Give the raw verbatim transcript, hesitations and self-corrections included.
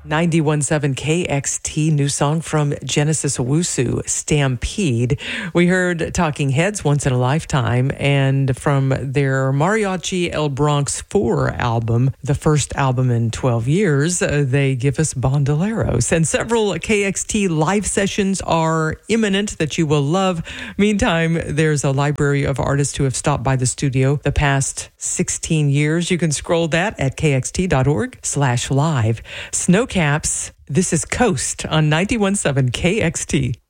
ninety-one point seven K X T, new song from Genesis Owusu, Stampede. We heard Talking Heads, Once in a Lifetime, and from their Mariachi El Bronx four album, the first album in twelve years, uh, they give us Bandoleros. And several K X T live sessions are imminent that you will love. Meantime, there's a library of artists who have stopped by the studio the past sixteen years. You can scroll that at kxt.org slash live. Snowcaps, this is Coast on ninety-one point seven K X T.